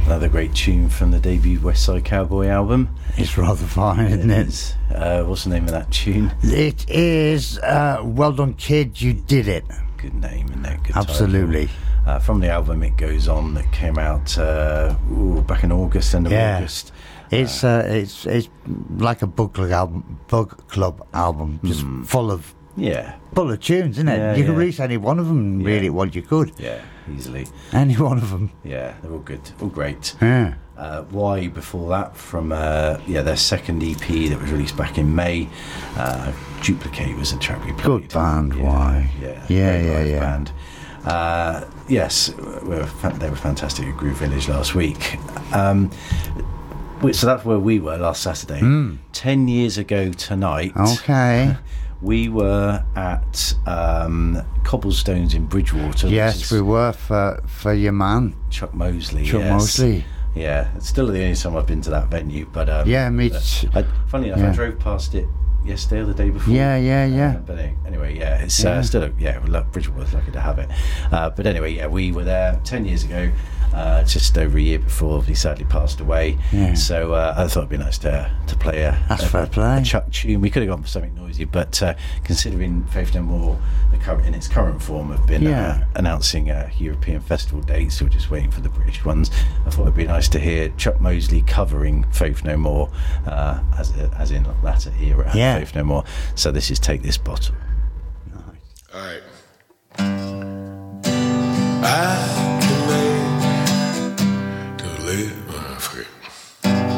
Another great tune from the debut West Side Cowboy album. It's rather fine, isn't it? What's the name of that tune? It is Well Done Kid, You Did It. Good name, isn't it? Good Absolutely. From the album It Goes On that came out back in August, end of August. It's like a book club album, just full of tunes, isn't it? Yeah, you can release any one of them, really. Well, you could. Yeah, easily. Any one of them. Yeah, they're all good, all great. Yeah. Why before that from their second EP that was released back in May. Duplicate was a track we played. Good band. Why? Yeah. Band. Yes, they were fantastic at Groove Village last week. So that's where we were last Saturday. 10 years ago tonight. Okay. We were at Cobblestones in Bridgewater. Yes, we were for your man Chuck Mosley. Mosley. Yeah, it's still the only time I've been to that venue. But me. Funny enough, I drove past it yesterday or the day before. But anyway, it's still Bridgewater's lucky to have it. But anyway, we were there 10 years ago. Just over a year before he sadly passed away. So I thought it'd be nice to play a Chuck tune. We could have gone for something noisy, but considering Faith No More in its current form have been announcing European festival dates, so we're just waiting for the British ones. I thought it'd be nice to hear Chuck Mosley covering Faith No More as in latter era Faith No More. So this is Take This Bottle. Nice. All right.